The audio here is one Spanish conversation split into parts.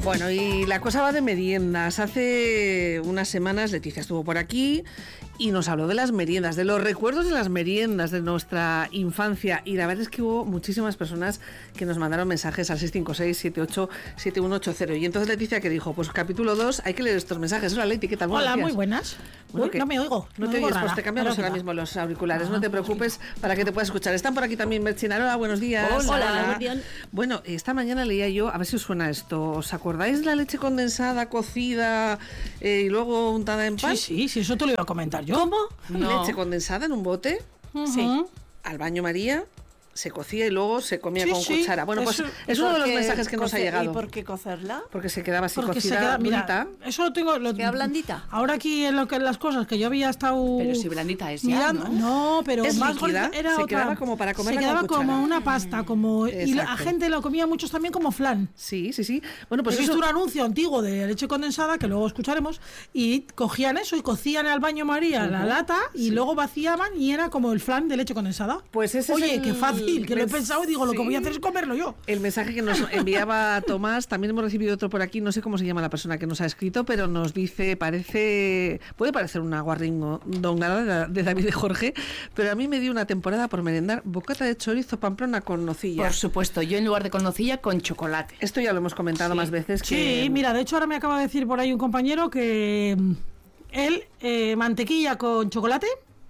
Bueno, y la cosa va de meriendas. Hace unas semanas Leticia estuvo por aquí y nos habló de las meriendas, de los recuerdos de las meriendas de nuestra infancia. Y la verdad es que hubo muchísimas personas que nos mandaron mensajes al 656-787180. Y entonces Leticia, que dijo, pues capítulo 2, hay que leer estos mensajes. Hola Leti, ¿qué tal? Hola, muy buenas. Bueno, no me oigo. No te oyes, pues te cambiamos ahora mismo los auriculares. No te preocupes para que te puedas escuchar. Están por aquí también Merchina. Hola, buenos días. Hola, buen día. Bueno, esta mañana leía yo, a ver si os suena esto. ¿Os acordáis de la leche condensada, cocida y luego untada en pan? Sí, eso te lo iba a comentar yo. ¿Cómo? No. Leche condensada en un bote. Sí. Al baño María. Se cocía y luego se comía con cuchara. Bueno, pues es uno de los mensajes que nos ha llegado. ¿Y por qué cocerla? Porque se quedaba así porque cocida, mira, eso lo tengo. ¿Queda blandita? Ahora aquí en las cosas que yo había estado. Pero si blandita es ya, mirando, ¿no? pero es más líquida, era se otra. quedaba como para comerla se quedaba con cuchara. como una pasta, como y la Exacto. gente lo comía muchos también como flan. Sí. Bueno, pues He visto eso... un anuncio antiguo de leche condensada que luego escucharemos y cogían eso y cocían al baño María la lata y luego vaciaban y era como el flan de leche condensada. Pues ese Oye, es qué fácil, que lo he pensado y digo, lo que voy a hacer es comerlo yo. El mensaje que nos enviaba Tomás, también hemos recibido otro por aquí, no sé cómo se llama la persona que nos ha escrito, pero nos dice, puede parecer una guarrindongada de David y Jorge, pero a mí me dio una temporada por merendar bocata de chorizo pamplona con nocilla. Por supuesto, yo en lugar de con nocilla, con chocolate. Esto ya lo hemos comentado más veces. Sí, mira, de hecho ahora me acaba de decir por ahí un compañero que él mantequilla con chocolate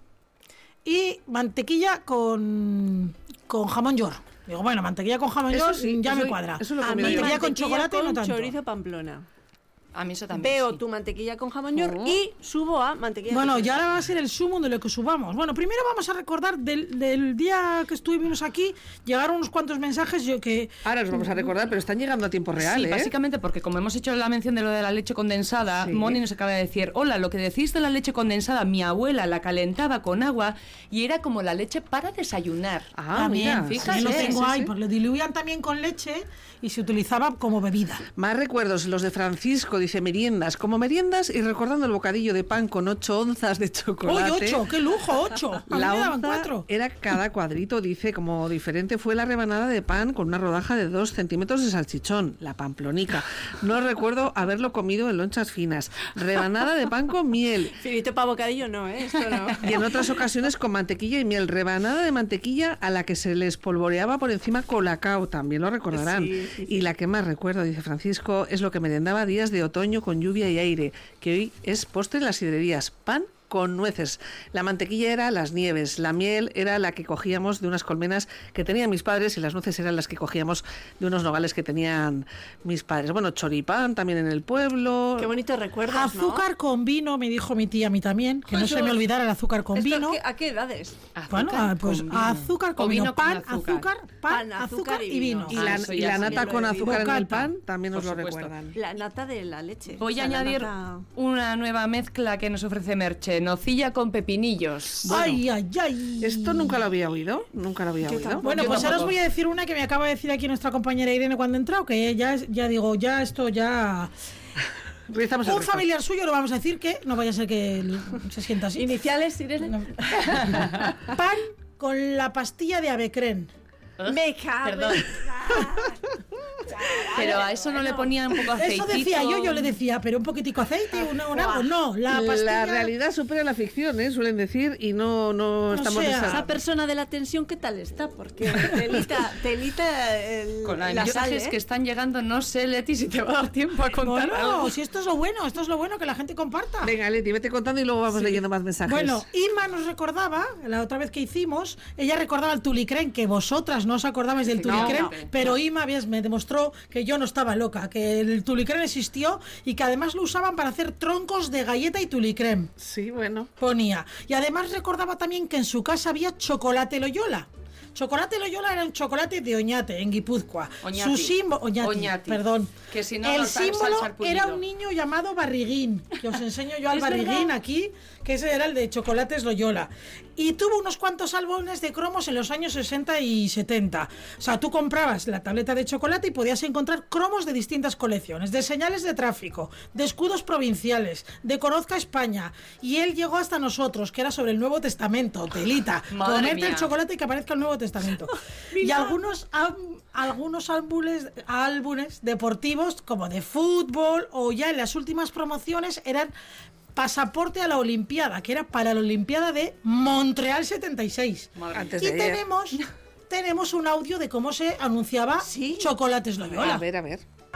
y mantequilla con jamón york. Digo, bueno, mantequilla con jamón york ya me cuadra. Eso lo A mí mantequilla con chocolate no tanto. chorizo Pamplona. A mí eso también. Veo sí. tu mantequilla con jamón york y subo a mantequilla Bueno, con ya ahora va a ser el sumo de lo que subamos. Bueno, primero vamos a recordar del día que estuvimos aquí, llegaron unos cuantos mensajes Ahora los vamos a recordar, pero están llegando a tiempo real, Sí, básicamente porque como hemos hecho la mención de lo de la leche condensada, Sí. Moni nos acaba de decir, hola, lo que decís de la leche condensada, mi abuela la calentaba con agua y era como la leche para desayunar. Mira, fíjate. lo tengo ahí, sí. pues lo diluían también con leche y se utilizaba como bebida. Más recuerdos, los de Francisco, dice meriendas, como meriendas y recordando el bocadillo de pan con 8 onzas de chocolate. ¡Uy, 8! ¡Qué lujo! 8. A mí La me daban onza 4. era cada cuadrito, dice, como diferente fue la rebanada de pan con una rodaja de 2 centímetros de salchichón, la pamplonica. No recuerdo haberlo comido en lonchas finas. Rebanada de pan con miel. Finito para bocadillo no, esto no. Y en otras ocasiones con mantequilla y miel. Rebanada de mantequilla a la que se les polvoreaba por encima colacao, también lo recordarán. Sí. Y la que más recuerdo, dice Francisco, es lo que merendaba días de otoño con lluvia y aire, que hoy es postre en las sidrerías, pan con nueces. La mantequilla era las nieves, la miel era la que cogíamos de unas colmenas que tenían mis padres y las nueces eran las que cogíamos de unos nogales que tenían mis padres. Bueno, choripán también en el pueblo. Qué bonitos recuerdos, Azúcar con vino, me dijo mi tía a mí también, que no se me olvidara el azúcar con vino. ¿A qué edades? Bueno, pues con vino. azúcar con O vino, vino con pan, azúcar. azúcar y vino. Y eso y ya la sí. nata Lo con he azúcar en el visto. pan también nos Por lo supuesto. recuerdan. La nata de la leche. Voy O sea, a la añadir nata- una nueva mezcla que nos ofrece Merche, nocilla con pepinillos. Ay, ay, ay. Esto nunca lo había oído, nunca lo había oído. Bueno, Yo pues ahora os tampoco. voy a decir una que me acaba de decir aquí nuestra compañera Irene cuando he entrado, que esto ya... Realizamos el Un resto. familiar suyo lo vamos a decir que no vaya a ser que se sienta así. Iniciales, Irene. No. Pan con la pastilla de Avecren. Me cago. Perdón. Pero a eso no le ponían un poco aceitito. Eso decía yo le decía, pero un poquitico aceite, algo. No, la pastilla... La realidad supera la ficción, suelen decir, y no estamos... sea, esa- Esa persona de la tensión, ¿qué tal está? Porque telita Con la la sal, mensajes que están llegando, no sé, Leti, si te va a dar tiempo a contar Bueno, algo. si esto es lo bueno, que la gente comparta. Venga, Leti, vete contando y luego vamos leyendo más mensajes. Bueno, Irma nos recordaba, la otra vez que hicimos, ella recordaba el tulicrén, que vosotras no os acordabais del No, tulicrén, no. pero Irma me demostró que yo no estaba loca, que el tulicrén existió y que además lo usaban para hacer troncos de galleta y tulicrén, sí, bueno. ponía. Y además recordaba también que en su casa había chocolate Loyola. Chocolate Loyola era un chocolate de Oñate, en Guipúzcoa. Oñati. Su símbolo, Oñati. perdón. Que si no, el no sal- símbolo salsa al pulido. era un niño llamado Barriguín, que os enseño yo al Es Barriguín verdad. aquí, que ese era el de chocolates Loyola. Y tuvo unos cuantos álbumes de cromos en los años 60 y 70. O sea, tú comprabas la tableta de chocolate y podías encontrar cromos de distintas colecciones, de señales de tráfico, de escudos provinciales, de Conozca España. Y él llegó hasta nosotros, que era sobre el Nuevo Testamento, telita. Madre Comerte mía. el chocolate y que aparezca el Nuevo Testamento. Y algunos álbumes deportivos, como de fútbol, o ya en las últimas promociones, eran pasaporte a la Olimpiada, que era para la Olimpiada de Montreal 76. Antes Y de ayer. tenemos un audio de cómo se anunciaba Chocolates Loyola. A ver.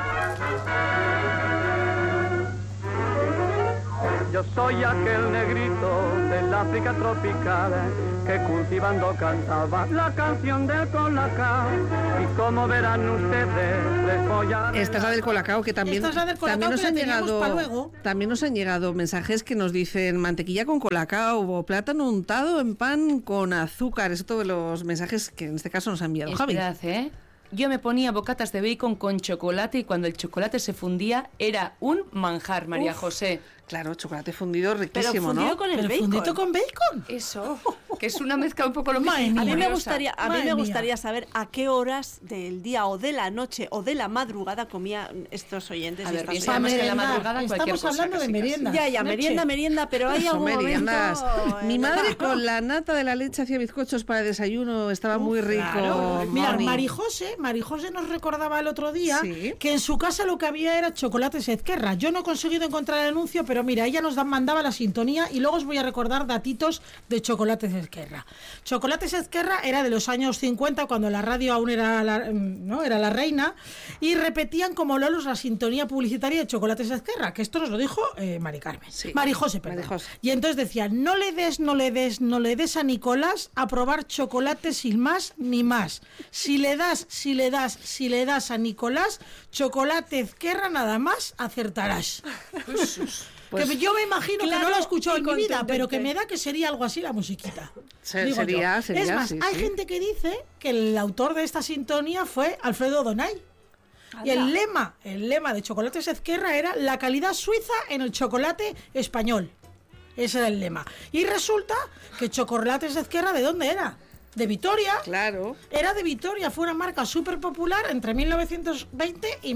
Yo soy aquel negrito del África tropical que cultivando cantaba la canción del Colacao. Y como verán ustedes, les voy a... Esta es la del Colacao, que también, Esta es la del Colacao, también nos que la han teníamos llegado, pa' luego. también nos han llegado mensajes que nos dicen mantequilla con Colacao o plátano untado en pan con azúcar. Es todos los mensajes que en este caso nos ha enviado Javi. Esperad, ¿eh? Yo me ponía bocatas de bacon con chocolate y cuando el chocolate se fundía era un manjar, María José. Claro, chocolate fundido Pero riquísimo, fundido ¿no? con el Pero bacon. fundito con bacon. Eso, que es una mezcla un poco lo que Madre se mía. A mí me curiosa. gustaría, Madre mía. saber a qué horas del día o de la noche o de la madrugada comían estos oyentes. A y ver, estas bien Para sabemos que en la merendar. madrugada cualquier Estamos cosa, hablando de casi, casi. meriendas. Ya, Leche. merienda, pero hay Son algún meriendas. momento... Mi madre con la nata de la leche hacía bizcochos para el desayuno, estaba muy rico. Claro. Mira, Moni. Marijose nos recordaba el otro día Sí. que en su casa lo que había era chocolates Ezquerra. Yo no he conseguido encontrar el anuncio, pero mira, ella nos mandaba la sintonía y luego os voy a recordar datitos de chocolates Ezquerra. Chocolates Ezquerra era de los años 50, cuando la radio aún era la reina, y repetían como lolos la sintonía publicitaria de chocolates Ezquerra, que esto nos lo dijo Mari Carmen. Sí. Marijose, perdón. Marijose. Y entonces decían, no le des a Nicolás a probar chocolate sin más ni más. Si le das a Nicolás, chocolate Ezquerra nada más acertarás. Pues que yo me imagino que no lo he claro escuchado y en mi vida, contundente. pero que me da que sería algo así la musiquita. Digo Sería, yo. Es más, sí, hay sí. gente que dice que el autor de esta sintonía fue Alfredo Donay. Y el lema de Chocolates Ezquerra era la calidad suiza en el chocolate español. Ese era el lema. Y resulta que Chocolates Ezquerra, ¿de dónde era? De Vitoria. Claro. Era de Vitoria, fue una marca súper popular entre 1920 y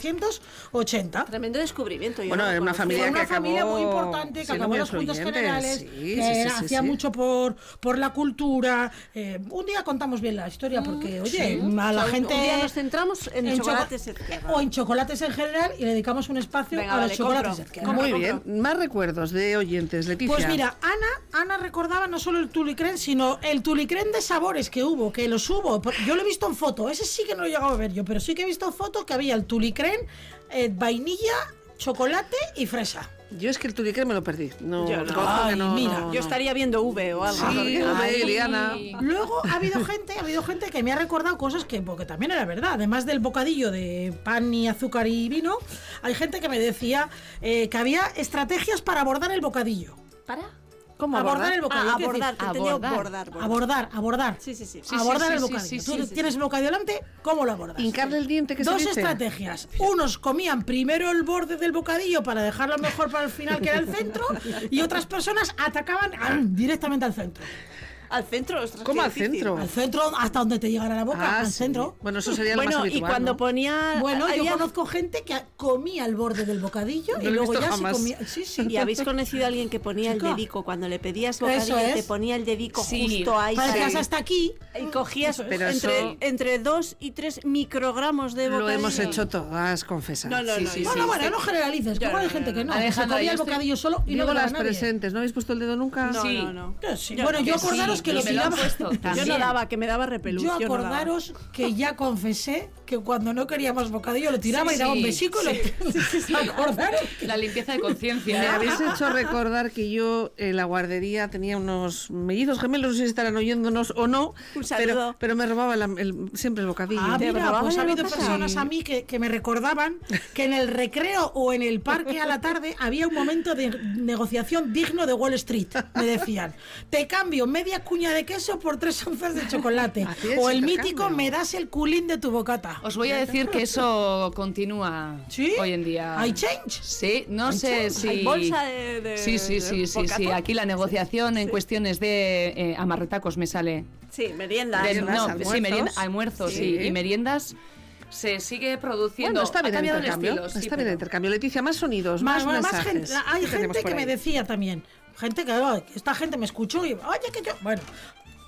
1980. Tremendo descubrimiento. yo Bueno, no lo era una conocía. familia Fue una que acabó familia muy importante que siendo acabó muy en las juntas influyentes. generales, Sí, que sí, hacía sí. mucho por la cultura. Un día contamos bien la historia porque, oye, a la gente... Un día nos centramos en en chocolates choco- Ezquerra. o en chocolates en general y le dedicamos un espacio Venga, a los vale, chocolates compro. Ezquerra. Compro. Muy bien. Más recuerdos de oyentes, Leticia. Pues mira, Ana recordaba no solo el tulicrén, sino el tulicrén de sabores que hubo, que los hubo. Yo lo he visto en foto, ese sí que no lo he llegado a ver yo, pero sí que he visto foto que había el tulicrén, vainilla, chocolate y fresa. Yo es que el tulicrén me lo perdí. No, Yo no. reconozco que Ay, no, mira, no, Yo no. estaría viendo V o algo. Sí, porque- V, Liana. Luego ha habido gente que me ha recordado cosas que, porque también era verdad, además del bocadillo de pan y azúcar y vino, hay gente que me decía que había estrategias para abordar el bocadillo. ¿Para? ¿Cómo abordar el bocadillo? ¿Qué abordar, decir? te entendí Abordar. Abordar. Sí, sí, sí. Sí, abordar sí, el sí, bocadillo. sí, Tú sí, tienes el bocadillo delante, ¿cómo lo abordas? Hincarle el diente, que se Dos dice. estrategias. Unos comían primero el borde del bocadillo para dejarlo mejor para el final, que era el centro, y otras personas atacaban directamente al centro. Al centro. ostras, ¿Cómo qué al difícil. centro? Al centro, hasta donde te llegara la boca, al sí. centro. Bueno, eso sería lo más Bueno, habitual, y cuando ¿no? ponía... Bueno, yo había- conozco gente que comía el borde del bocadillo No y lo he luego visto ya jamás. se comía. Sí, sí. ¿Y habéis conocido a alguien que ponía Chica. el dedico? Cuando le pedías Eso bocadillo, es. te ponía el dedico Sí. justo ahí. Parecías para- hasta aquí. Y cogías Pero entre, eso- entre 2 y 3 microgramos de bocadillo. Lo hemos hecho todas, confesa. No, no, Sí, no. sí, No, sí. no, bueno, no generalices, que Yo igual hay no, gente no, que no. no. Que se Alejandra, comía yo el estoy- bocadillo solo y no Digo le daba las a nadie. presentes. ¿No habéis puesto el dedo nunca? No, Sí. no, no. Yo sí. Yo Bueno, no. yo Que sí, acordaros que y lo me lo han tiraba. puesto Yo también. no daba, que me daba repelús. Yo no daba. acordaros que ya confesé que cuando no queríamos bocadillo lo tiraba Sí, y daba un sí, besico y lo acordaros. La limpieza de conciencia. Me habéis hecho recordar que yo en la guardería tenía unos mellizos gemelos, no sé si estarán oyéndonos o no, Un saludo. pero me robaba siempre el bocadillo. Ah, ¿Te mira, robaban pues ha el habido bocadillo? personas a mí que me recordaban que en el recreo o en el parque a la tarde había un momento de negociación digno de Wall Street. Me decían, te cambio media cuña de queso por 3 onzas de chocolate. Hacíais O el intercambio. mítico, me das el culín de tu bocata. Os voy a decir que eso continúa ¿Sí? hoy en día. ¿Hay change? Sí, no sé si... ¿Hay bolsa de Sí, sí, sí, sí, sí. bocata? Aquí la negociación en cuestiones de amarretacos me sale. Sí, meriendas. De- ¿Almuerzos? almuerzos Sí. y meriendas se sigue produciendo. Bueno, está bien Ha el cambiado el intercambio. estilo, sí, Está bien el pero- intercambio. Leticia, más sonidos, más mensajes. gente. Hay ¿Qué tenemos gente por que me ahí? decía también, gente que esta gente me escuchó y, oye, que yo. Bueno,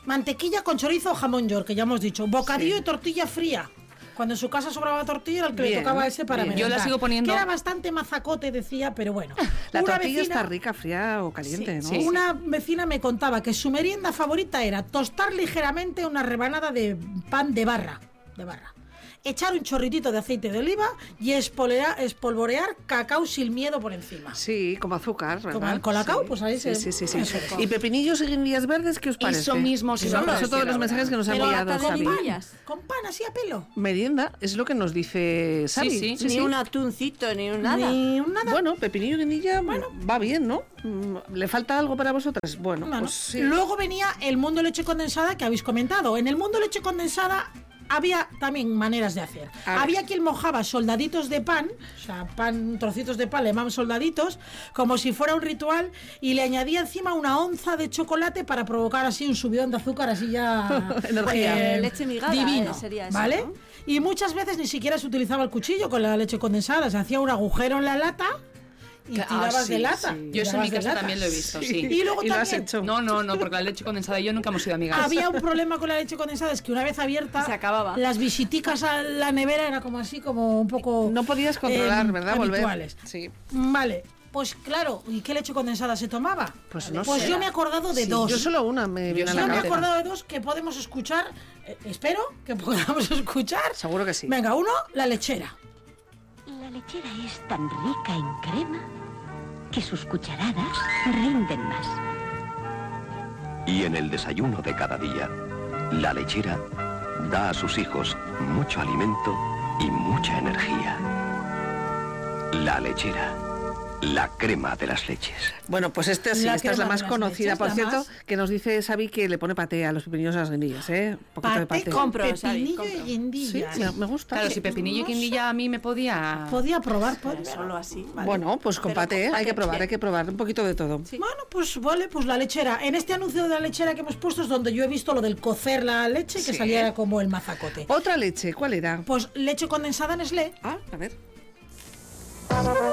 mantequilla con chorizo o jamón york, que ya hemos dicho, bocadillo Sí. y tortilla fría. Cuando en su casa sobraba tortilla era el que le Bien, tocaba ese para bien. merendar. Yo la sigo poniendo- Que era bastante mazacote, decía, pero bueno. La Una tortilla vecina- está rica, fría o caliente, ¿no? sí. Una vecina me contaba que su merienda favorita era tostar ligeramente una rebanada de pan de barra. Echar un chorritito de aceite de oliva y espolvorear cacao sin miedo por encima. Sí, como azúcar, ¿verdad? Como el colacao, Sí. pues ahí sí, se- sí, sí. eso es. ¿Y pepinillos y guindillas verdes qué os parece? Eso mismo, si Son no, son todos los mensajes que nos han Pero enviado hasta de Xavi. guindillas. Con pan así a pelo. Merienda, es lo que nos dice Xavi. Sí, Ni un atuncito, ni un nada. Ni un nada. Bueno, pepinillo y guindilla, va bien, ¿no? ¿Le falta algo para vosotras? Bueno, Bueno, pues sí. luego venía el mundo leche condensada que habéis comentado. En el mundo leche condensada había también maneras de hacer. A ver. Había quien mojaba soldaditos de pan, o sea, trocitos de pan, le llamaban soldaditos, como si fuera un ritual, y le añadía encima una onza de chocolate para provocar así un subidón de azúcar, así ya Energía. Leche migada, divino, sería eso, ¿vale? ¿no? Y muchas veces ni siquiera se utilizaba el cuchillo con la leche condensada, se hacía un agujero en la lata y tirabas sí, de lata. sí. Yo eso en mi tirabas de casa lata. también lo he visto, sí. Y luego Y lo has también hecho. No, porque la leche condensada y yo nunca hemos sido amigas. había un problema con la leche condensada, es que una vez abierta, Se acababa. las visiticas a la nevera era como así, como un poco... No podías controlar, ¿verdad? habituales. Volver. Sí. Vale, pues claro, ¿y qué leche condensada se tomaba? Pues no Pues sé. yo me he acordado de Sí, dos. Yo solo una me viene a la Yo me he cabeza. acordado de dos que podemos escuchar, espero que podamos escuchar. Seguro que sí. Venga, uno, la lechera. La lechera es tan rica en crema que sus cucharadas rinden más. Y en el desayuno de cada día, la lechera da a sus hijos mucho alimento y mucha energía. La lechera, la crema de las leches. Bueno, pues esta sí, La esta es la crema más de las conocida. leches, Por la cierto, más- que nos dice Xavi que le pone paté a los pepinillos y a las guindillas, ¿eh? Un poquito de Paté paté. con Compro, Xavi, pepinillo compro. y Sí, guindillas. me gusta. Claro, Sí. si pepinillo y No sé. guindilla a mí me podía... Podía probar, Pero solo así. Bueno, pues con Pero paté, con hay que paté, probar, sí. hay que probar un poquito de todo. Sí. Bueno, pues vale, pues la lechera. En este anuncio de la lechera que hemos puesto es donde yo he visto lo del cocer la leche y que Sí. salía como el mazacote. Otra leche, ¿cuál era? Pues leche condensada Nestlé. Ah, a ver.